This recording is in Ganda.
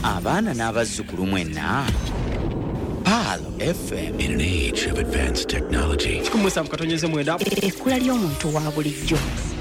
abaana n'abazzukulu mwenna. Pearl FM. In an age of advanced technology. Ekikumusa mu katonyeze mwenda. Ekkula ly'omuntu wa bulijjo.